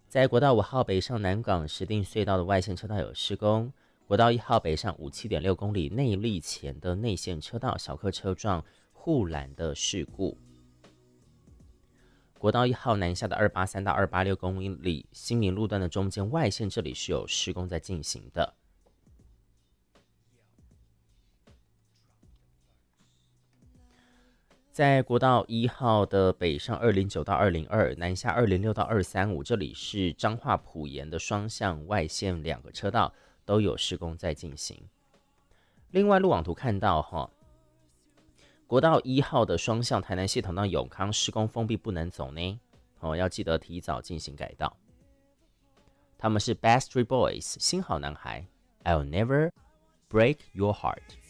在国道5号北上南港石碇隧道的外线车道有施工，国道1号北上57.6公里内坜前的内线车道小客车撞护栏的事故。国道1号南下的283到286公里新民路段的中间外线，这里是有施工在进行的。在国道1号的北上209到202，南下206到235，这里是彰化埔盐的双向外线2个车道都有施工在进行。另外路网图看到国道1号的双向台南系统到永康施工封闭不能走呢，要记得提早进行改道。他们是 Backstreet Boys 新好男孩 I'll never break your heart。